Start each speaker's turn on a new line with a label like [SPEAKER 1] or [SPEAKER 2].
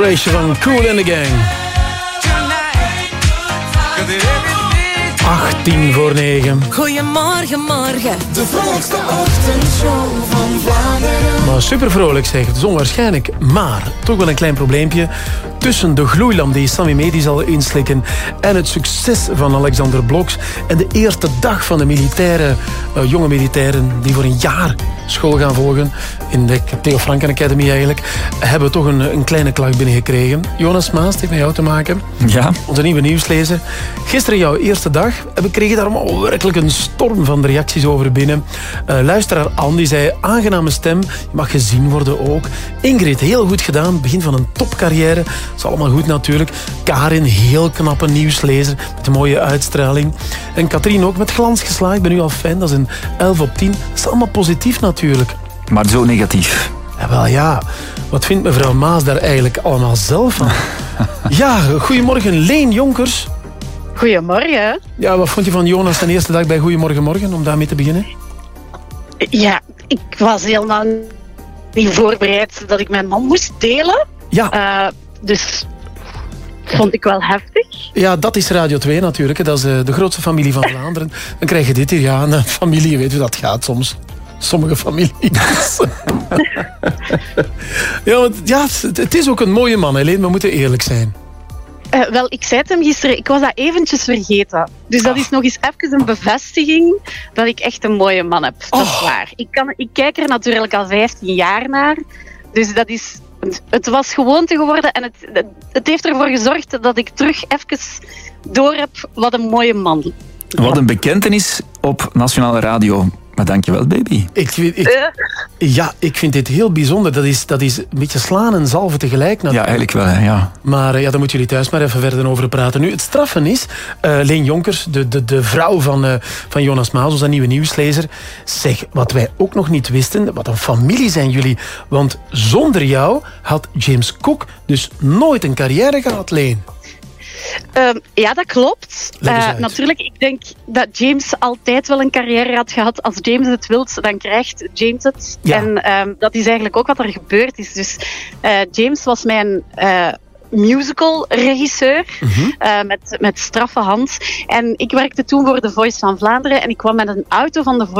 [SPEAKER 1] Van Kool and the Gang. 8:50.
[SPEAKER 2] Goedemorgen, morgen.
[SPEAKER 3] De vrolijkste ochtendshow van Vlaanderen.
[SPEAKER 1] Maar super vrolijk zeg, het is onwaarschijnlijk. Maar toch wel een klein probleempje. Tussen de gloeilamp die Sammy Medi zal inslikken en het succes van Alexander Bloks en de eerste dag van de jonge militairen die voor een jaar school gaan volgen in de Theo Franken Academy eigenlijk, hebben we toch een kleine klacht binnengekregen. Jonas Maas, het heeft met jou te maken.
[SPEAKER 4] Ja.
[SPEAKER 1] Onze nieuwe nieuwslezer. Gisteren jouw eerste dag. We kregen daar allemaal werkelijk een storm van reacties over binnen. Luisteraar Anne die zei, aangename stem, je mag gezien worden ook. Ingrid, heel goed gedaan, begin van een topcarrière. Dat is allemaal goed natuurlijk. Karin, heel knappe nieuwslezer met een mooie uitstraling. En Katrien ook met glans geslaagd. Ik ben nu al fan, dat is een 11/10. Dat is allemaal positief natuurlijk.
[SPEAKER 4] Maar zo negatief.
[SPEAKER 1] Jawel, ja. Wat vindt mevrouw Maas daar eigenlijk allemaal zelf van? Ja, goedemorgen, Leen Jonkers.
[SPEAKER 5] Goedemorgen.
[SPEAKER 1] Ja, wat vond je van Jonas zijn eerste dag bij Goedemorgen Morgen, om daarmee te beginnen?
[SPEAKER 5] Ja, ik was helemaal niet voorbereid dat ik mijn man moest delen.
[SPEAKER 1] Ja.
[SPEAKER 5] Dus vond ik wel heftig.
[SPEAKER 1] Ja, dat is Radio 2 natuurlijk. Hè. Dat is de grootste familie van Vlaanderen. Dan krijg je dit hier. Ja, een familie, je weet hoe dat gaat soms. Sommige families. Ja, het is ook een mooie man, Helene. We moeten eerlijk zijn.
[SPEAKER 5] Wel, ik zei het hem gisteren, ik was dat eventjes vergeten. Dus dat is nog eens even een bevestiging dat ik echt een mooie man heb. Dat is waar. Ik kijk er natuurlijk al 15 jaar naar. Dus dat is... Het was gewoonte geworden en het heeft ervoor gezorgd dat ik terug even door heb wat een mooie man.
[SPEAKER 4] Wat een bekentenis op Nationale Radio. Maar dankjewel, baby.
[SPEAKER 1] Ik vind dit heel bijzonder. Dat is een beetje slaan en zalven tegelijk.
[SPEAKER 4] Ja, eigenlijk wel, ja.
[SPEAKER 1] Maar daar moeten jullie thuis maar even verder over praten. Nu, het straffen is, Leen Jonkers, de vrouw van Jonas Maas, onze nieuwe nieuwslezer. Zeg, wat wij ook nog niet wisten, wat een familie zijn jullie. Want zonder jou had James Cook dus nooit een carrière gehad, Leen.
[SPEAKER 5] Ja, dat klopt. Natuurlijk, ik denk dat James altijd wel een carrière had gehad. Als James het wil, dan krijgt James het. Ja. En dat is eigenlijk ook wat er gebeurd is. Dus James was mijn musical-regisseur met straffe hand. En ik werkte toen voor The Voice van Vlaanderen en ik kwam met een auto van The Voice